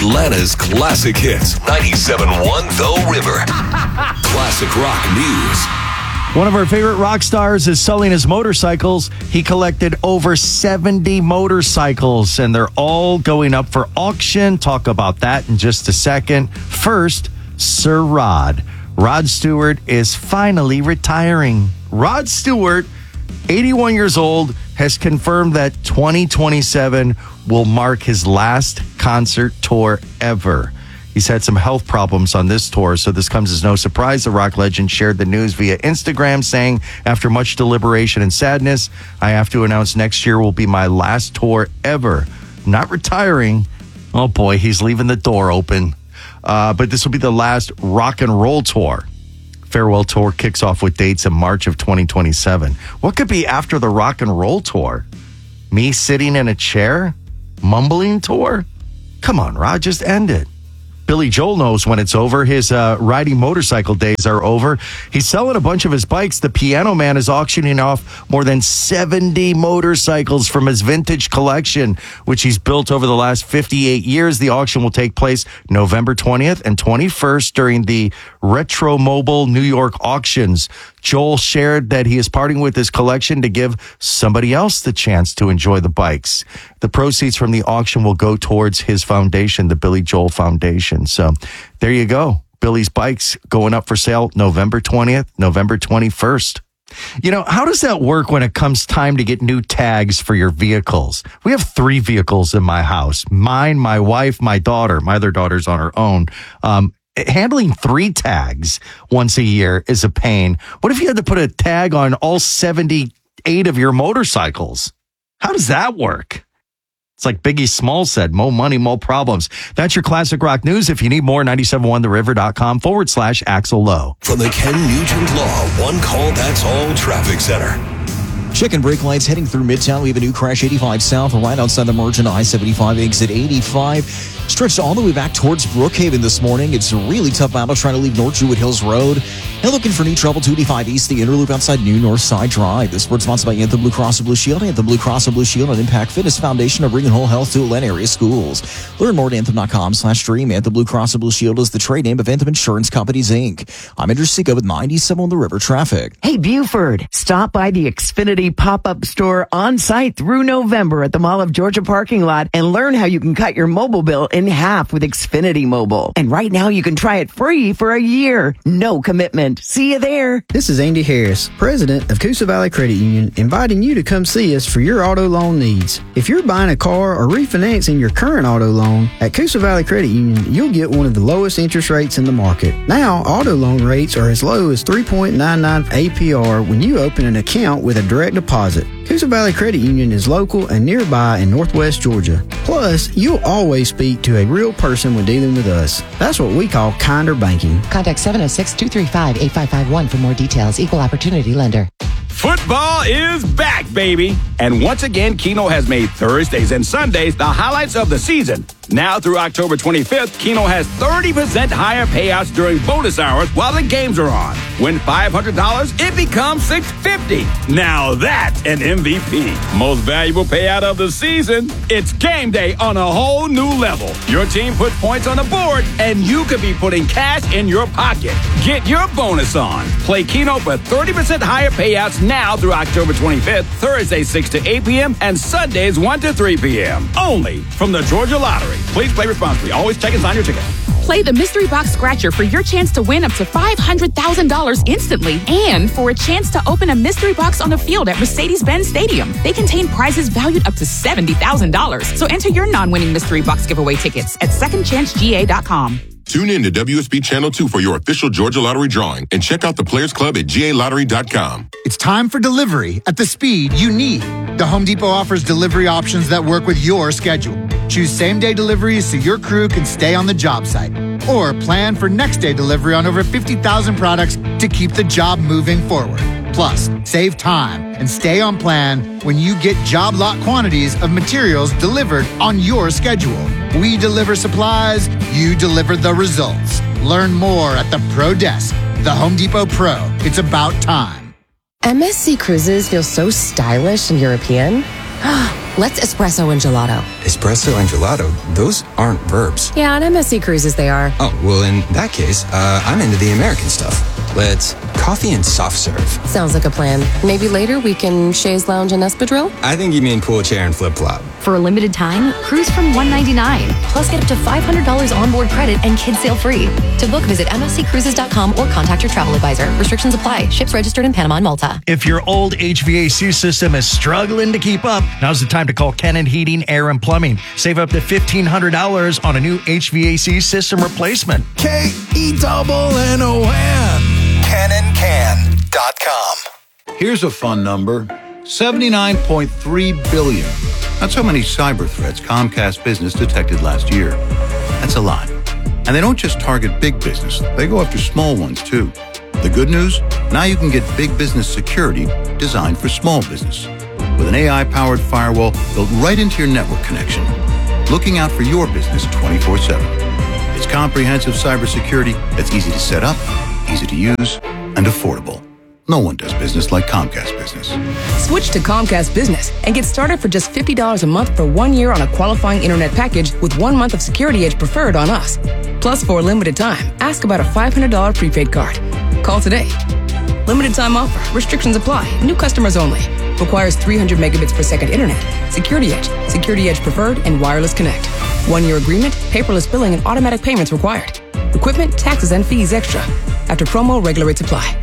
Atlanta's classic hits. 97.1 The River. Classic rock news. One of our favorite rock stars is selling his motorcycles. He collected over 70 motorcycles, and they're all going up for auction. Talk about that in just a second. First, Sir Rod. Rod Stewart is finally retiring. Rod Stewart, 81 years old, has confirmed that 2027 will mark his last concert tour ever. He's had some health problems on this tour, so this comes as no surprise. The rock legend shared the news via Instagram, saying, after much deliberation and sadness, I have to announce next year will be my last tour ever. Not retiring. Oh boy, he's leaving the door open. But this will be the last rock and roll tour. Farewell tour kicks off with dates in March of 2027. What could be after the rock and roll tour? Me sitting in a chair? Mumbling tour? Come on, Rod, just end it. Billy Joel knows when it's over. His riding motorcycle days are over. He's selling a bunch of his bikes. The Piano Man is auctioning off more than 70 motorcycles from his vintage collection, which he's built over the last 58 years. The auction will take place November 20th and 21st during the Retro Mobile New York auctions. Joel shared that he is parting with his collection to give somebody else the chance to enjoy the bikes. The proceeds from the auction will go towards his foundation, the Billy Joel Foundation. So there you go. Billy's bikes going up for sale November 20th, November 21st. You know, how does that work when it comes time to get new tags for your vehicles? We have 3 vehicles in my house. Mine, my wife, my daughter. My other daughter's on her own. Handling 3 tags once a year is a pain. What if you had to put a tag on all 78 of your motorcycles? How does that work? It's like Biggie Smalls said, more money, more problems. That's your classic rock news. If you need more, 971theriver.com/Axel Lowe. From the Ken Nugent Law One Call That's All Traffic Center. Checking brake lights heading through Midtown. We have a new crash 85 south right outside the merge I-75 exit 85. Stretched all the way back towards Brookhaven this morning. It's a really tough battle trying to leave North Jewett Hills Road. And looking for new trouble 285 East, the inner loop outside New Northside Drive. This sports sponsored by Anthem Blue Cross and Blue Shield. Anthem Blue Cross and Blue Shield and Impact Fitness Foundation are bringing whole health to Atlanta area schools. Learn more at anthem.com/dream. Anthem Blue Cross and Blue Shield is the trade name of Anthem Insurance Companies, Inc. I'm Andrew Sika with 97 on the River traffic. Hey, Buford, stop by the Xfinity pop-up store on site through November at the Mall of Georgia parking lot and learn how you can cut your mobile bill in half with Xfinity Mobile. And right now you can try it free for a year. No commitment. See you there. This is Andy Harris, president of Coosa Valley Credit Union, inviting you to come see us for your auto loan needs. If you're buying a car or refinancing your current auto loan, at Coosa Valley Credit Union, you'll get one of the lowest interest rates in the market. Now, auto loan rates are as low as 3.99 APR when you open an account with a direct deposit. Coosa Valley Credit Union is local and nearby in Northwest Georgia. Plus, you'll always speak to a real person when dealing with us. That's what we call kinder banking. Contact 706-235-8551 for more details. Equal opportunity lender. Football is back, baby. And once again, Keno has made Thursdays and Sundays the highlights of the season. Now through October 25th, Keno has 30% higher payouts during bonus hours while the games are on. Win $500, it becomes $650. Now that's an MVP. Most valuable payout of the season. It's game day on a whole new level. Your team puts points on the board, and you could be putting cash in your pocket. Get your bonus on. Play Keno for 30% higher payouts now through October 25th, Thursdays 6 to 8 p.m. and Sundays 1 to 3 p.m. Only from the Georgia Lottery. Please play responsibly. Always check and sign your ticket. Play the Mystery Box Scratcher for your chance to win up to $500,000 instantly and for a chance to open a mystery box on the field at Mercedes-Benz Stadium. They contain prizes valued up to $70,000. So enter your non-winning Mystery Box giveaway tickets at secondchancega.com. Tune in to WSB Channel 2 for your official Georgia Lottery drawing and check out the Players Club at GALottery.com. It's time for delivery at the speed you need. The Home Depot offers delivery options that work with your schedule. Choose same-day deliveries so your crew can stay on the job site. Or plan for next-day delivery on over 50,000 products to keep the job moving forward. Plus, save time and stay on plan when you get job lot quantities of materials delivered on your schedule. We deliver supplies, you deliver the results. Learn more at the Pro Desk. The Home Depot Pro. It's about time. MSC Cruises feel so stylish and European. Let's espresso and gelato. Espresso and gelato? Those aren't verbs. Yeah, on MSC Cruises they are. Oh, well, in that case, I'm into the American stuff. Let's coffee and soft serve. Sounds like a plan. Maybe later we can chaise lounge and espadrille? I think you mean pool chair and flip-flop. For a limited time, cruise from $199. Plus get up to $500 onboard credit and kids sail free. To book, visit msccruises.com or contact your travel advisor. Restrictions apply. Ships registered in Panama and Malta. If your old HVAC system is struggling to keep up, now's the time to call Kennan Heating, Air, and Plumbing. Save up to $1,500 on a new HVAC system replacement. KENNON. KennanCan.com. Here's a fun number. 79.3 billion. That's how many cyber threats Comcast Business detected last year. That's a lot. And they don't just target big business. They go after small ones, too. The good news? Now you can get big business security designed for small business. With an AI-powered firewall built right into your network connection. Looking out for your business 24/7. It's comprehensive cybersecurity that's easy to set up, easy to use, and affordable. No one does business like Comcast Business. Switch to Comcast Business and get started for just $50 a month for 1 year on a qualifying internet package with 1 month of Security Edge Preferred on us. Plus, for a limited time, ask about a $500 prepaid card. Call today. Limited time offer. Restrictions apply. New customers only. Requires 300 megabits per second internet. Security Edge, Security Edge Preferred, and Wireless Connect. 1 year agreement, paperless billing, and automatic payments required. Equipment, taxes, and fees extra. After promo, regular rates apply.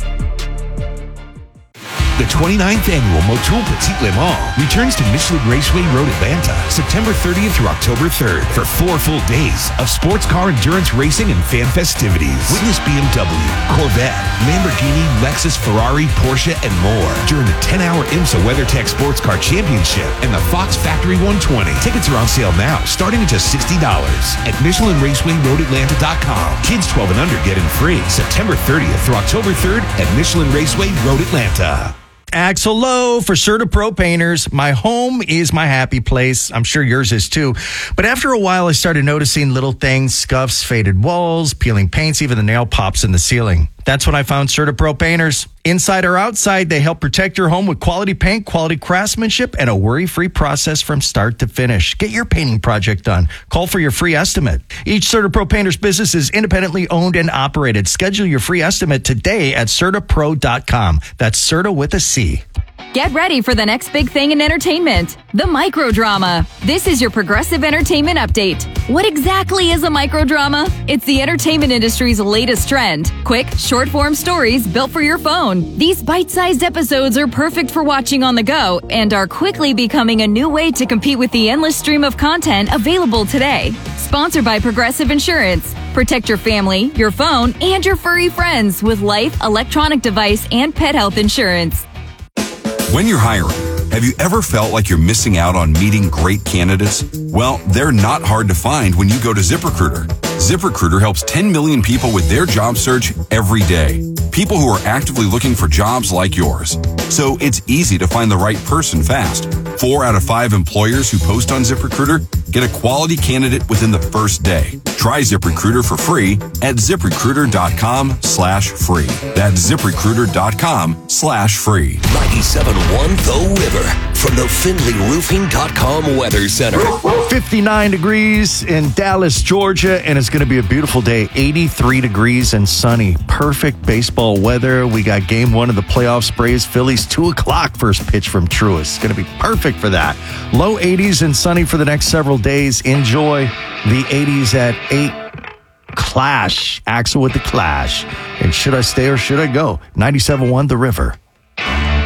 The 29th Annual Motul Petit Le Mans returns to Michelin Raceway Road, Atlanta, September 30th through October 3rd for 4 full days of sports car endurance racing and fan festivities. Witness BMW, Corvette, Lamborghini, Lexus, Ferrari, Porsche, and more during the 10-hour IMSA WeatherTech Sports Car Championship and the Fox Factory 120. Tickets are on sale now, starting at just $60 at MichelinRacewayRoadAtlanta.com. Kids 12 and under get in free September 30th through October 3rd at Michelin Raceway Road, Atlanta. Axel Lowe for CertaPro Painters. My home is my happy place. I'm sure yours is too. But after a while, I started noticing little things, scuffs, faded walls, peeling paints, even the nail pops in the ceiling. That's when I found CertaPro Painters. Inside or outside, they help protect your home with quality paint, quality craftsmanship, and a worry-free process from start to finish. Get your painting project done. Call for your free estimate. Each CertaPro Painters business is independently owned and operated. Schedule your free estimate today at CertaPro.com. That's Certa with a C. Get ready for the next big thing in entertainment, the microdrama. This is your Progressive Entertainment Update. What exactly is a microdrama? It's the entertainment industry's latest trend. Quick, short-form stories built for your phone. These bite-sized episodes are perfect for watching on the go and are quickly becoming a new way to compete with the endless stream of content available today. Sponsored by Progressive Insurance. Protect your family, your phone, and your furry friends with life, electronic device, and pet health insurance. When you're hiring, have you ever felt like you're missing out on meeting great candidates? Well, they're not hard to find when you go to ZipRecruiter. ZipRecruiter helps 10 million people with their job search every day. People who are actively looking for jobs like yours. So it's easy to find the right person fast. 4 out of 5 employers who post on ZipRecruiter get a quality candidate within the first day. Try ZipRecruiter for free at ZipRecruiter.com/free. That's ZipRecruiter.com/free. 97.1 The River from the FindlayRoofing.com Weather Center. 59 degrees in Dallas, Georgia, and it's going to be a beautiful day. 83 degrees and sunny. Perfect baseball weather. We got game 1 of the playoffs. Braves, Phillies, 2 o'clock first pitch from Truist. It's going to be perfect for that. Low 80s and sunny for the next several days. Enjoy the 80s at 8. Clash. Axel with the Clash. And should I stay or should I go? 97.1 The River.